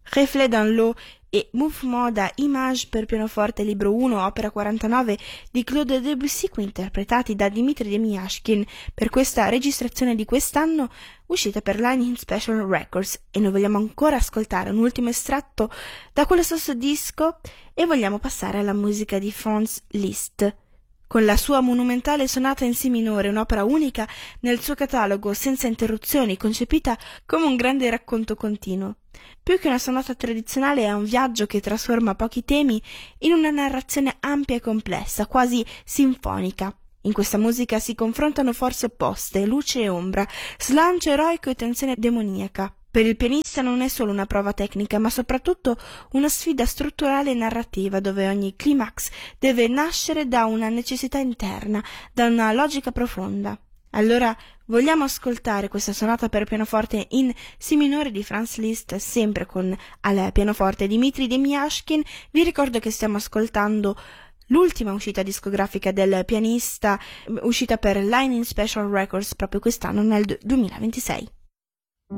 Reflet dans l'eau e Mouvement da Image per pianoforte libro 1 opera 49 di Claude Debussy, qui interpretati da Dmitri Demyashkin per questa registrazione di quest'anno uscita per Lightning Special Records. E noi vogliamo ancora ascoltare un ultimo estratto da quello stesso disco e vogliamo passare alla musica di Franz Liszt. Con la sua monumentale sonata in si minore, un'opera unica nel suo catalogo, senza interruzioni, concepita come un grande racconto continuo. Più che una sonata tradizionale è un viaggio che trasforma pochi temi in una narrazione ampia e complessa, quasi sinfonica. In questa musica si confrontano forze opposte, luce e ombra, slancio eroico e tensione demoniaca. Per il pianista non è solo una prova tecnica, ma soprattutto una sfida strutturale e narrativa, dove ogni climax deve nascere da una necessità interna, da una logica profonda. Allora, vogliamo ascoltare questa sonata per pianoforte in si minore di Franz Liszt, sempre con al pianoforte Dmitri Demyashkin. Vi ricordo che stiamo ascoltando l'ultima uscita discografica del pianista, uscita per Lightning Special Records proprio quest'anno nel 2026.